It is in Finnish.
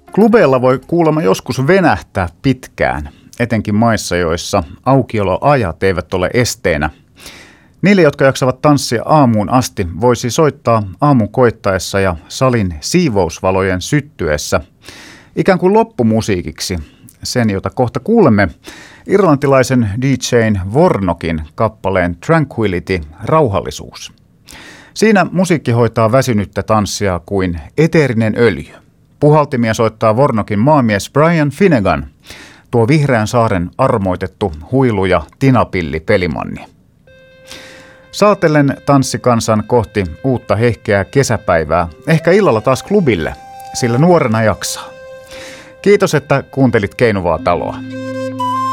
Klubeilla voi kuulemma joskus venähtää pitkään, etenkin maissa, joissa aukioloajat eivät ole esteenä. Niille, jotka jaksavat tanssia aamuun asti, voisi soittaa aamun koittaessa ja salin siivousvalojen syttyessä. Ikään kuin loppumusiikiksi, sen jota kohta kuulemme, irlantilaisen DJ:n Warnockin kappaleen Tranquility, rauhallisuus. Siinä musiikki hoitaa väsynyttä tanssia kuin eteerinen öljy. Puhaltimia soittaa Warnockin maamies Brian Finnegan, tuo Vihreän saaren armoitettu huilu- ja tinapilli-pelimanni. Saatellen tanssikansan kohti uutta hehkeää kesäpäivää, ehkä illalla taas klubille, sillä nuorena jaksaa. Kiitos, että kuuntelit Keinuvaa taloa.